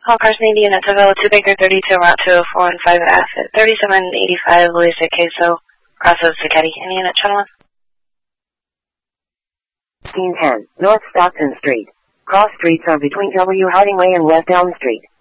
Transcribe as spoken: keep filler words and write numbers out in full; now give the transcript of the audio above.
All cars in Indiana, Tavella, two Baker, thirty-two, Route two oh four, and five F at thirty-seven eighty-five, Luis de Queso, crosses Zucchetti, Indiana, channel one. fifteen ten, North Stockton Street. Cross streets are between W. Harding Way and West Elm Street.